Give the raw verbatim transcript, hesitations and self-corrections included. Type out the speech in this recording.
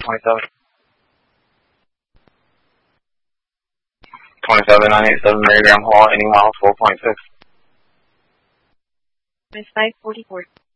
twenty-seven. twenty-seven nine eight seven Mary Graham Hall, any mile four point six. Miss five forty-four.